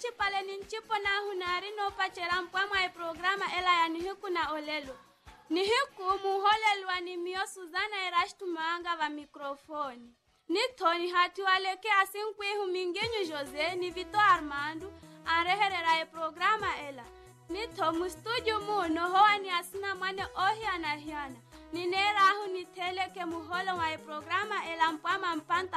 Nichi pale ninchipo na hunari no pachera mpama programa ela ya nihiku na olelo. Nihiku muholelwa ni mio Suzana Erashtu Maanga wa mikrofoni. Nitoni hati waleke asinkwe humingenyu Jose ni Vito Armando anreherera programa ela. Nito mustudio muno hoa ni asina mane ohi anahiana. Ninera ahu niteleke muholo wa programa ela mpama mpanta